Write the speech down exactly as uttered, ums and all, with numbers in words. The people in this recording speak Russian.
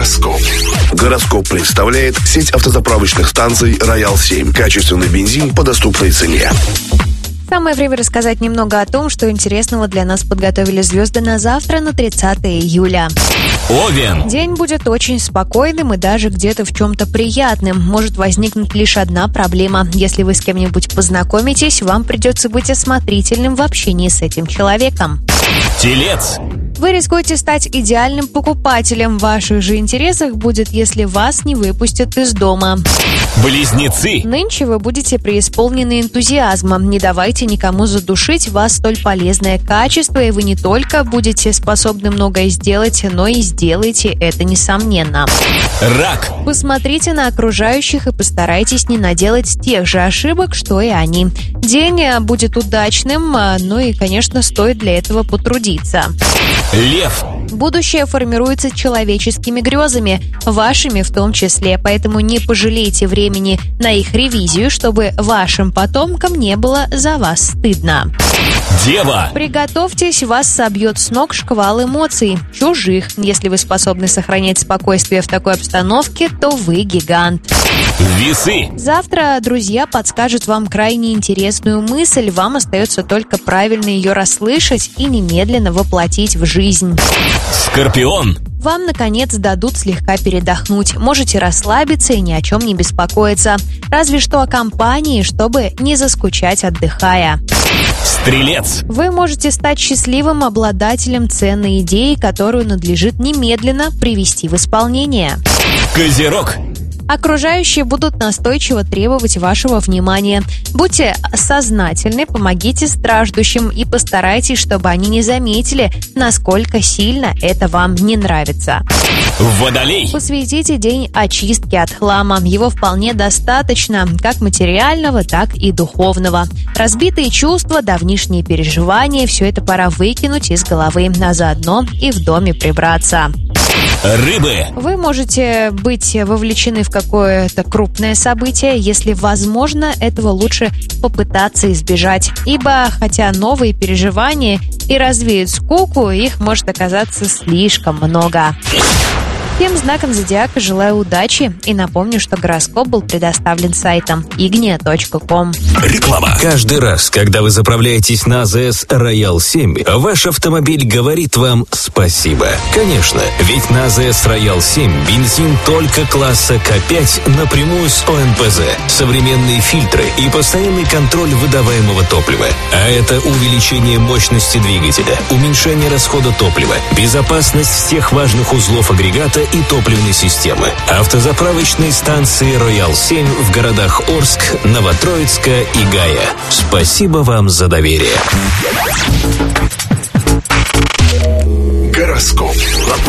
Гороскоп. Гороскоп представляет сеть автозаправочных станций «Роял семь». Качественный бензин по доступной цене. Самое время рассказать немного о том, что интересного для нас подготовили звезды на завтра, на тридцатое июля. Овен. День будет очень спокойным и даже где-то в чем-то приятным. Может возникнуть лишь одна проблема. Если вы с кем-нибудь познакомитесь, вам придется быть осмотрительным в общении с этим человеком. Телец. Вы рискуете стать идеальным покупателем. В ваших же интересах будет, если вас не выпустят из дома. Близнецы. Нынче вы будете преисполнены энтузиазма. Не давайте никому задушить вас столь полезное качество, и вы не только будете способны многое сделать, но и сделаете это несомненно. Рак. Посмотрите на окружающих и постарайтесь не наделать тех же ошибок, что и они. День будет удачным, ну и, конечно, стоит для этого потрудиться. Лев. Будущее формируется человеческими грезами, вашими в том числе, поэтому не пожалейте времени на их ревизию, чтобы вашим потомкам не было за вас стыдно. Дева. Приготовьтесь, вас собьет с ног шквал эмоций, чужих. Если вы способны сохранять спокойствие в такой обстановке, то вы гигант. Весы. Завтра друзья подскажут вам крайне интересную мысль, вам остается только правильно ее расслышать и немедленно воплотить в жизнь. Скорпион. Вам, наконец, дадут слегка передохнуть. Можете расслабиться и ни о чем не беспокоиться. Разве что о компании, чтобы не заскучать, отдыхая. Стрелец. Вы можете стать счастливым обладателем ценной идеи, которую надлежит немедленно привести в исполнение. Козерог. Окружающие будут настойчиво требовать вашего внимания. Будьте сознательны, помогите страждущим и постарайтесь, чтобы они не заметили, насколько сильно это вам не нравится. Водолей. Посвятите день очистке от хлама. Его вполне достаточно, как материального, так и духовного. Разбитые чувства, давнишние переживания – все это пора выкинуть из головы, а заодно и в доме прибраться. Рыбы. Вы можете быть вовлечены в какое-то крупное событие. Если возможно, этого лучше попытаться избежать. Ибо, хотя новые переживания и развеют скуку, их может оказаться слишком много. Всем знаком зодиака желаю удачи и напомню, что гороскоп был предоставлен сайтом игния точка ком. Реклама. Каждый раз, когда вы заправляетесь на АЗС Роял семь, ваш автомобиль говорит вам спасибо. Конечно, ведь на АЗС Роял семь бензин только класса К пять напрямую с О Н П З, современные фильтры и постоянный контроль выдаваемого топлива. А это увеличение мощности двигателя, уменьшение расхода топлива, безопасность всех важных узлов агрегата и топливной системы. Автозаправочные станции Роял семь в городах Орск, Новотроицка и Гая. Спасибо вам за доверие.